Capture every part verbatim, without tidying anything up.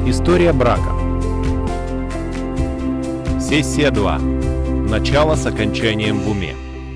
История брака. Сессия два. Начало с окончанием в уме.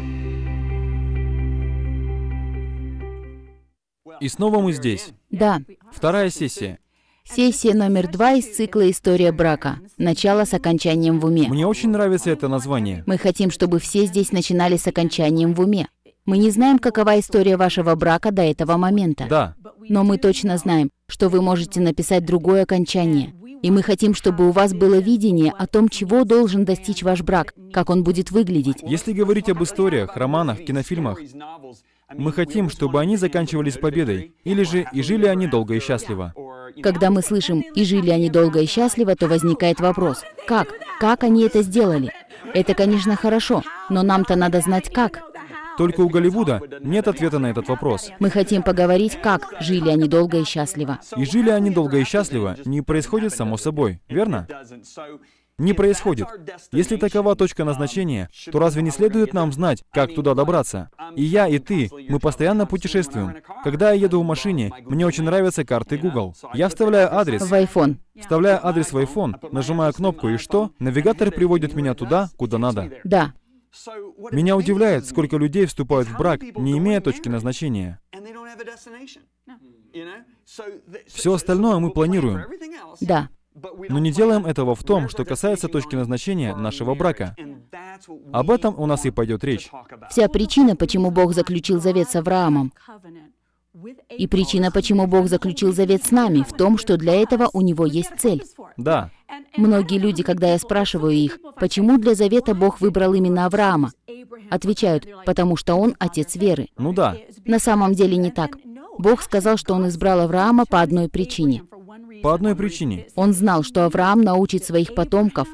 И снова мы здесь. Да. Вторая сессия. Сессия номер два из цикла «История брака. Начало с окончанием в уме». Мне очень нравится это название. Мы хотим, чтобы все здесь начинали с окончанием в уме. Мы не знаем, какова история вашего брака до этого момента. Да. Но мы точно знаем, что вы можете написать другое окончание. И мы хотим, чтобы у вас было видение о том, чего должен достичь ваш брак, как он будет выглядеть. Если говорить об историях, романах, кинофильмах, мы хотим, чтобы они заканчивались победой, или же «и жили они долго и счастливо». Когда мы слышим «и жили они долго и счастливо», то возникает вопрос: как? Как они это сделали? Это, конечно, хорошо, но нам-то надо знать как. Только у Голливуда нет ответа на этот вопрос. Мы хотим поговорить, как жили они долго и счастливо. И жили они долго и счастливо не происходит само собой, верно? Не происходит. Если такова точка назначения, то разве не следует нам знать, как туда добраться? И я, и ты, мы постоянно путешествуем. Когда я еду в машине, мне очень нравятся карты Google. Я вставляю адрес, В iPhone. вставляю адрес в iPhone, нажимаю кнопку, и что? Навигатор приводит меня туда, куда надо. Да. Меня удивляет, сколько людей вступают в брак, не имея точки назначения. Все остальное мы планируем. Да. Но не делаем этого в том, что касается точки назначения нашего брака. Об этом у нас и пойдет речь. Вся причина, почему Бог заключил завет с Авраамом, и причина, почему Бог заключил завет с нами, в том, что для этого у Него есть цель. Да. Многие люди, когда я спрашиваю их, почему для завета Бог выбрал именно Авраама, отвечают: потому что он отец веры. Ну да. На самом деле не так. Бог сказал, что Он избрал Авраама по одной причине. По одной причине. Он знал, что Авраам научит своих потомков.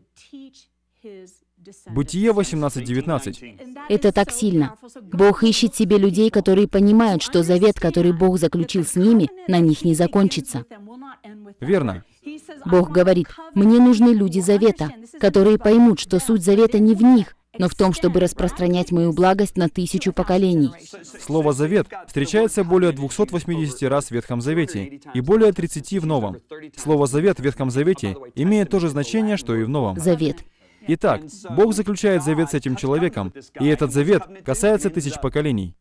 Бытие восемнадцать девятнадцать. Это так сильно. Бог ищет себе людей, которые понимают, что завет, который Бог заключил с ними, на них не закончится. Верно. Бог говорит: «Мне нужны люди завета, которые поймут, что суть завета не в них, но в том, чтобы распространять мою благость на тысячу поколений». Слово «завет» встречается более двухсот восьмидесяти раз в Ветхом Завете и более тридцати в Новом. Слово «завет» в Ветхом Завете имеет то же значение, что и в Новом. Завет. Итак, Бог заключает завет с этим человеком, и этот завет касается тысяч поколений.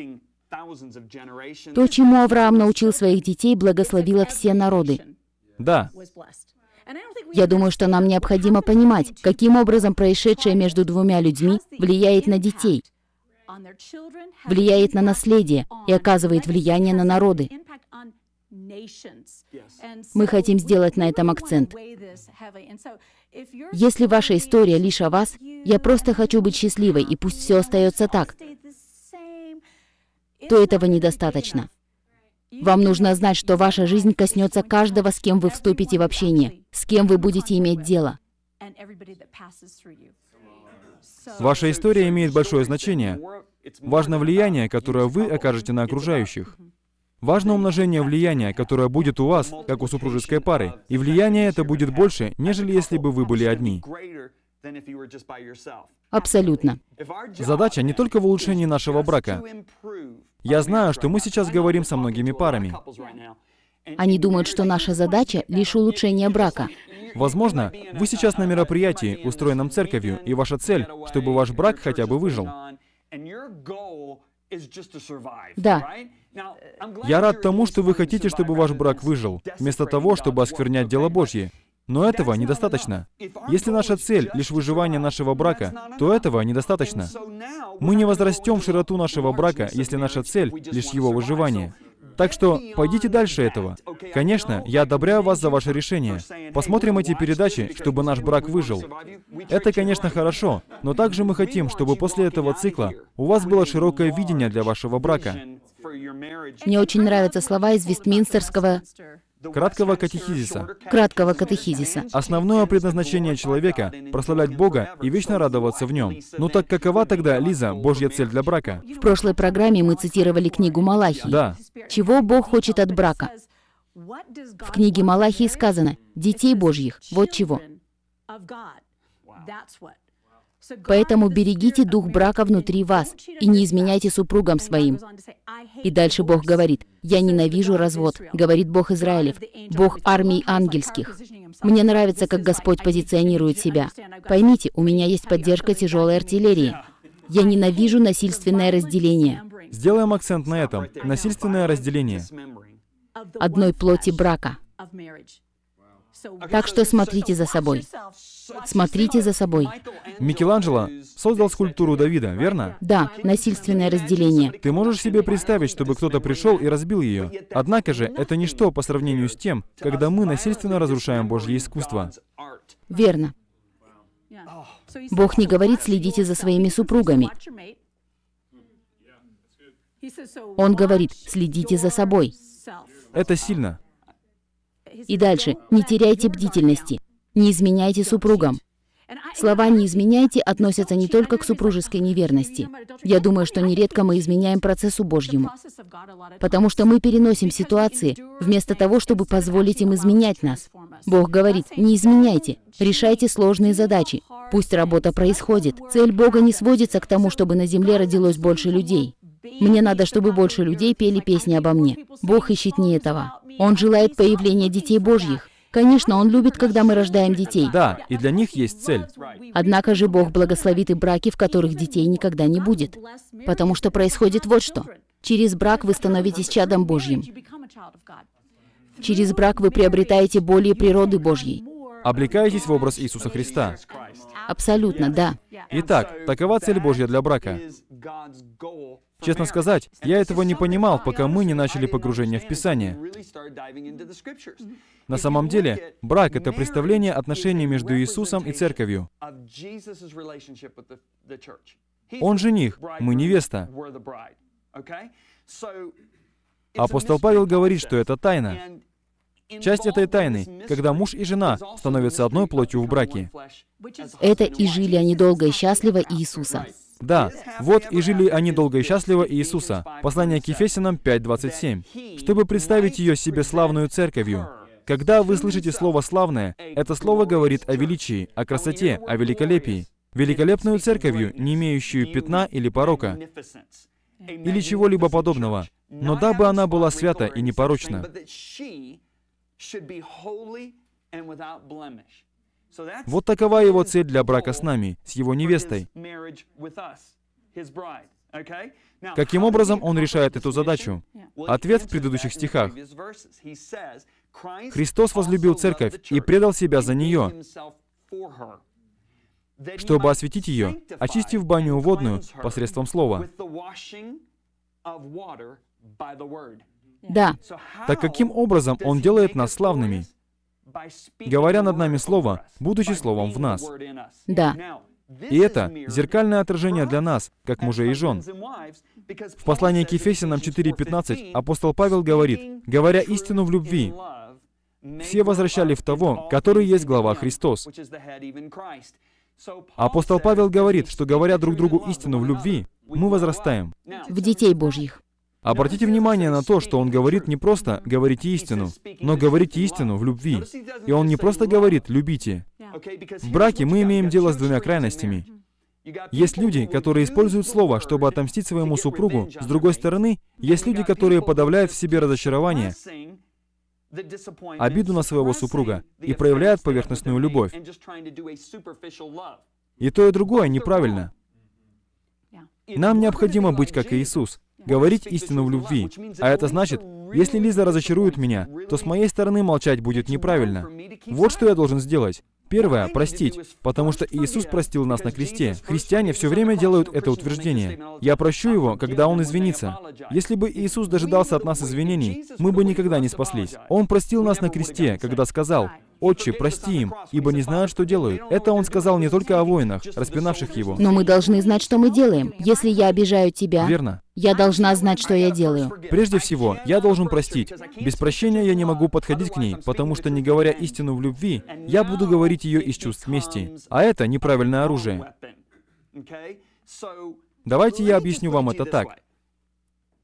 То, чему Авраам научил своих детей, благословило все народы. Да. Я думаю, что нам необходимо понимать, каким образом происшедшее между двумя людьми влияет на детей, влияет на наследие и оказывает влияние на народы. Мы хотим сделать на этом акцент. Если ваша история лишь о вас, я просто хочу быть счастливой, и пусть все остается так, то этого недостаточно. Вам нужно знать, что ваша жизнь коснется каждого, с кем вы вступите в общение, с кем вы будете иметь дело. Ваша история имеет большое значение. Важно влияние, которое вы окажете на окружающих. Важно умножение влияния, которое будет у вас, как у супружеской пары. И влияние это будет больше, нежели если бы вы были одни. Абсолютно. Задача не только в улучшении нашего брака. Я знаю, что мы сейчас говорим со многими парами. Они думают, что наша задача — лишь улучшение брака. Возможно, вы сейчас на мероприятии, устроенном церковью, и ваша цель, чтобы ваш брак хотя бы выжил. Да. Я рад тому, что вы хотите, чтобы ваш брак выжил, вместо того, чтобы осквернять дело Божье. Но этого недостаточно. Если наша цель — лишь выживание нашего брака, то этого недостаточно. Мы не возрастем в широту нашего брака, если наша цель — лишь его выживание. Так что пойдите дальше этого. Конечно, я одобряю вас за ваше решение. Посмотрим эти передачи, чтобы наш брак выжил. Это, конечно, хорошо, но также мы хотим, чтобы после этого цикла у вас было широкое видение для вашего брака. Мне очень нравятся слова из Вестминстерского Краткого катехизиса. краткого катехизиса. Основное предназначение человека — прославлять Бога и вечно радоваться в Нем. Ну так какова тогда, Лиза, Божья цель для брака? В прошлой программе мы цитировали книгу Малахии. Да. Чего Бог хочет от брака? В книге Малахии сказано: «Детей Божьих». Вот чего. Поэтому берегите дух брака внутри вас и не изменяйте супругам своим. И дальше Бог говорит: «Я ненавижу развод», говорит Бог Израилев, Бог армий ангельских. Мне нравится, как Господь позиционирует себя. Поймите, у меня есть поддержка тяжелой артиллерии. Я ненавижу насильственное разделение. Сделаем акцент на этом. Насильственное разделение. Одной плоти брака. Так что смотрите за собой. Смотрите за собой. Микеланджело создал скульптуру Давида, верно? Да, насильственное разделение. Ты можешь себе представить, чтобы кто-то пришел и разбил ее? Однако же, это ничто по сравнению с тем, когда мы насильственно разрушаем Божье искусство. Верно. Бог не говорит: следите за своими супругами. Он говорит: следите за собой. Это сильно. И дальше: не теряйте бдительности, не изменяйте супругам. Слова «не изменяйте» относятся не только к супружеской неверности. Я думаю, что нередко мы изменяем процессу Божьему, потому что мы переносим ситуации, вместо того, чтобы позволить им изменять нас. Бог говорит: не изменяйте, решайте сложные задачи, пусть работа происходит. Цель Бога не сводится к тому, чтобы на земле родилось больше людей. Мне надо, чтобы больше людей пели песни обо мне. Бог ищет не этого. Он желает появления детей Божьих. Конечно, Он любит, когда мы рождаем детей. Да, и для них есть цель. Однако же Бог благословит и браки, в которых детей никогда не будет. Потому что происходит вот что. Через брак вы становитесь чадом Божьим. Через брак вы приобретаете более природы Божьей. Облекаетесь в образ Иисуса Христа. Абсолютно, да. Итак, такова цель Божья для брака. Честно сказать, я этого не понимал, пока мы не начали погружение в Писание. На самом деле, брак — это представление отношений между Иисусом и Церковью. Он жених, мы невеста. Апостол Павел говорит, что это тайна. Часть этой тайны, когда муж и жена становятся одной плотью в браке. Это «и жили они долго и счастливо Иисуса». Да, вот и жили они долго и счастливо Иисуса. Послание к Ефесянам пять двадцать семь. Чтобы представить ее себе славную церковью. Когда вы слышите слово «славное», это слово говорит о величии, о красоте, о великолепии. Великолепную церковью, не имеющую пятна или порока, или чего-либо подобного. Но дабы она была свята и непорочна. Вот такова его цель для брака с нами, с его невестой. Каким образом он решает эту задачу? Ответ в предыдущих стихах. Христос возлюбил церковь и предал себя за нее, чтобы осветить ее, очистив баню водную посредством слова. Да. Так каким образом он делает нас славными? Говоря над нами слово, будучи словом в нас. Да. И это зеркальное отражение для нас, как мужей и жен. В послании к Ефесянам четыре пятнадцать апостол Павел говорит: «Говоря истину в любви, все возвращали в того, который есть глава Христос». Апостол Павел говорит, что говоря друг другу истину в любви, мы возрастаем. В детей Божьих. Обратите внимание на то, что он говорит не просто «говорите истину», но «говорите истину в любви». И он не просто говорит «любите». В браке мы имеем дело с двумя крайностями. Есть люди, которые используют слово, чтобы отомстить своему супругу. С другой стороны, есть люди, которые подавляют в себе разочарование, обиду на своего супруга и проявляют поверхностную любовь. И то, и другое неправильно. Нам необходимо быть как Иисус, говорить истину в любви. А это значит, если Лиза разочарует меня, то с моей стороны молчать будет неправильно. Вот что я должен сделать. Первое — простить, потому что Иисус простил нас на кресте. Христиане все время делают это утверждение. Я прощу его, когда он извинится. Если бы Иисус дожидался от нас извинений, мы бы никогда не спаслись. Он простил нас на кресте, когда сказал: «Отче, прости им, ибо не знают, что делают». Это он сказал не только о воинах, распинавших его. Но мы должны знать, что мы делаем. Если я обижаю тебя, Верно. я должна знать, что я делаю. Прежде всего, я должен простить. Без прощения я не могу подходить к ней, потому что, не говоря истину в любви, я буду говорить ее из чувств мести. А это неправильное оружие. Давайте я объясню вам это так.